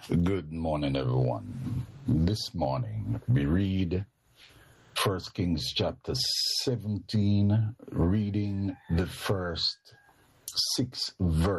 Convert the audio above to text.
Good morning, everyone. This morning we read 1 Kings chapter 17, reading the first 6 verses.